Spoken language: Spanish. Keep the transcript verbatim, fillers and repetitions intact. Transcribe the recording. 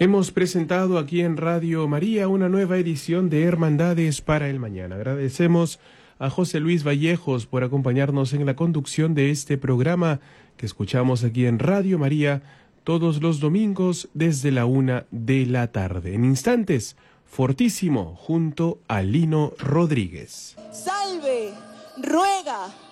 Hemos presentado aquí en Radio María una nueva edición de Hermandades para el Mañana. Agradecemos a José Luis Vallejos por acompañarnos en la conducción de este programa que escuchamos aquí en Radio María todos los domingos desde la una de la tarde. En instantes, Fortísimo junto a Lino Rodríguez. Salve, ruega.